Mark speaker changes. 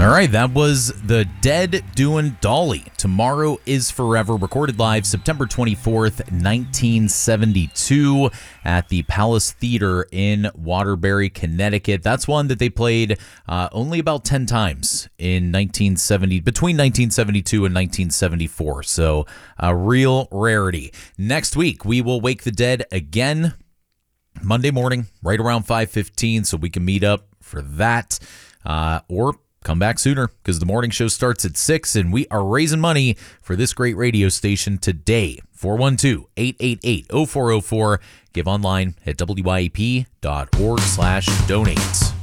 Speaker 1: All right, that was The Dead doing Dolly. Tomorrow is Forever, recorded live September 24th, 1972 at the Palace Theater in Waterbury, Connecticut. That's one that they played only about 10 times in between 1972 and 1974. So a real rarity. Next week, we will wake the dead again Monday morning, right around 5:15, so we can meet up for that. Or come back sooner because the morning show starts at 6 and we are raising money for this great radio station today. 412-888-0404. Give online at wyap.org/donate.